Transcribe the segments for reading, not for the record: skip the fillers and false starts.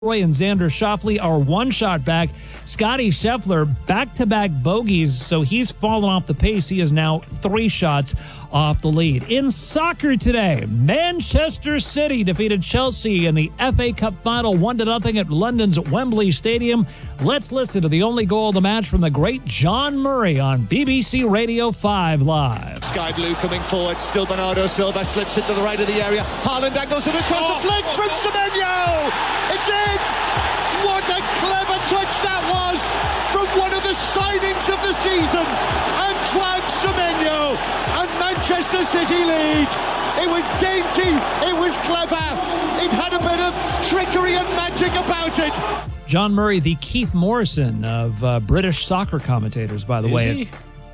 Roy and Xander Schauffele are one shot back. Scotty Scheffler, back-to-back bogeys, so he's fallen off the pace. He is now 3 shots off the lead. In soccer today, Manchester City defeated Chelsea in the FA Cup final 1-0 at London's Wembley Stadium. Let's listen to the only goal of the match from the great John Murray on BBC Radio 5 Live. Sky Blue coming forward, still Bernardo Silva slips into the right of the area. Haaland angles it across the flick from Semenyo. It's in! What a clever touch that was from one of the signings of the season, Antoine Semenyo, and Manchester City lead. It was dainty, it was clever, it had a bit of trickery and magic about it. John Murray, the Keith Morrison of British soccer commentators, by the way.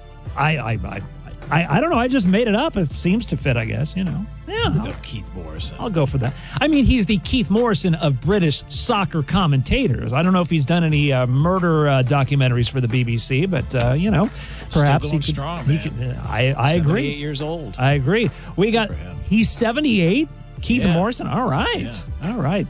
I don't know. I just made it up. It seems to fit, I guess. You know. Yeah. Keith Morrison. I'll go for that. I mean, he's the Keith Morrison of British soccer commentators. I don't know if he's done any murder documentaries for the BBC, but perhaps he could. Strong, he could. I agree. 78 years old. I agree. He's 78. Keith Morrison. All right. Yeah. All right.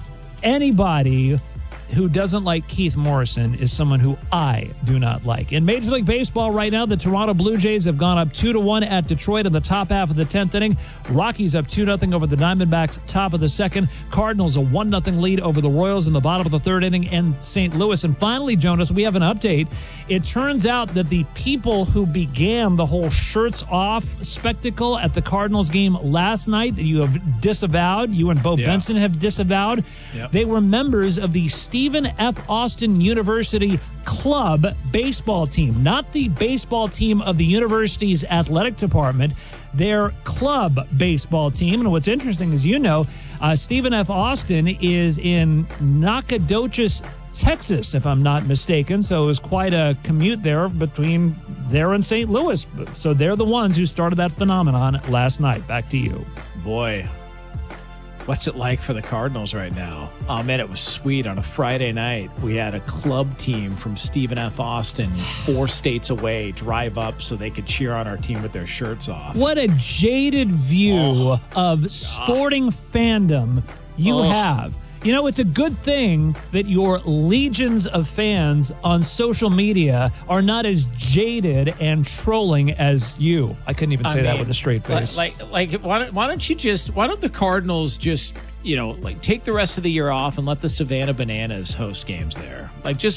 Anybody who doesn't like Keith Morrison is someone who I do not like. In Major League Baseball right now, the Toronto Blue Jays have gone up 2-1 at Detroit in the top half of the 10th inning. Rockies up 2-0 over the Diamondbacks, top of the second. Cardinals a 1-0 lead over the Royals in the bottom of the third inning and St. Louis. And finally, Jonas, we have an update. It turns out that the people who began the whole shirts off spectacle at the Cardinals game last night that you have disavowed, you and Bo Benson have disavowed, they were members of the Stephen F. Austin University club baseball team, not the baseball team of the university's athletic department, their club baseball team. And what's interesting is, Stephen F. Austin is in Nacogdoches, Texas, if I'm not mistaken. So it was quite a commute there between there and St. Louis. So they're the ones who started that phenomenon last night. Back to you. Boy, what's it like for the Cardinals right now? Oh, man, it was sweet. On a Friday night, we had a club team from Stephen F. Austin, 4 states away, drive up so they could cheer on our team with their shirts off. What a jaded view of sporting fandom you have. You know, it's a good thing that your legions of fans on social media are not as jaded and trolling as you. I couldn't even say that with a straight face. Why don't the Cardinals just, take the rest of the year off and let the Savannah Bananas host games there?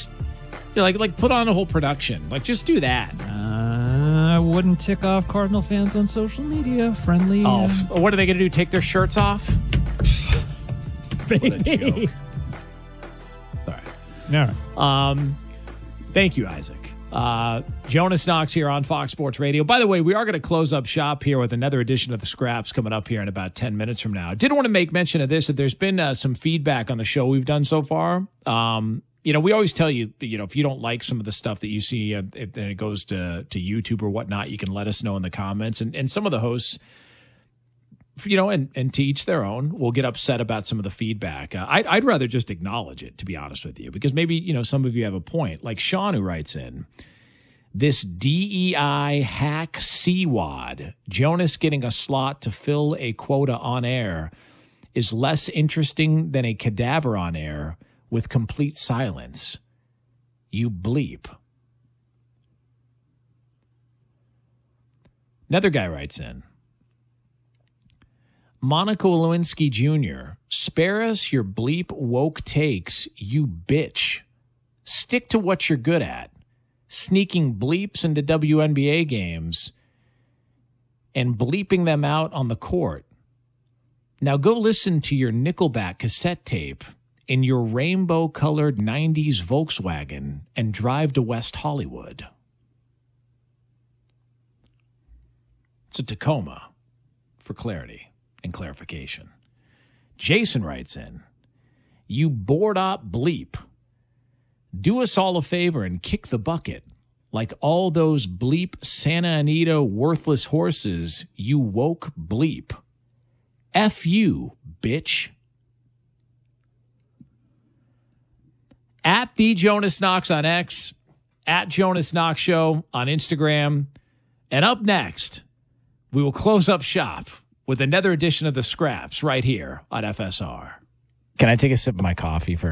Put on a whole production. Just do that. I wouldn't tick off Cardinal fans on social media. Friendly. What are they going to do? Take their shirts off? What a joke. All right. Thank you, Isaac. Jonas Knox here on Fox Sports Radio. By the way, we are going to close up shop here with another edition of the Scraps coming up here in about 10 minutes from now. Did want to make mention of this, that there's been some feedback on the show we've done so far. We always tell you, if you don't like some of the stuff that you see and it goes to YouTube or whatnot, you can let us know in the comments. And some of the hosts, and to each their own, will get upset about some of the feedback. I'd rather just acknowledge it, to be honest with you, because maybe, some of you have a point. Like Sean, who writes in, this DEI hack CWAD, Jonas getting a slot to fill a quota on air, is less interesting than a cadaver on air with complete silence. You bleep. Another guy writes in, Monica Lewinsky Jr., spare us your bleep woke takes, you bitch. Stick to what you're good at. Sneaking bleeps into WNBA games and bleeping them out on the court. Now go listen to your Nickelback cassette tape in your rainbow-colored 90s Volkswagen and drive to West Hollywood. It's a Tacoma, for clarity and clarification. Jason writes in, you bored-op bleep. Do us all a favor and kick the bucket. Like all those bleep Santa Anita worthless horses, you woke bleep. F you, bitch. At the Jonas Knox on X, at Jonas Knox Show on Instagram. And up next, we will close up shop with another edition of the Scraps right here on FSR. Can I take a sip of my coffee first?